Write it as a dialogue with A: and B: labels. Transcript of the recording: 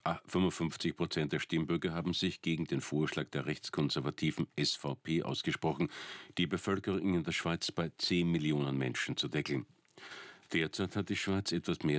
A: 55% der Stimmbürger haben sich gegen den Vorschlag der rechtskonservativen SVP ausgesprochen, die Bevölkerung in der Schweiz bei 10 Millionen Menschen zu deckeln. Derzeit hat die Schweiz etwas mehr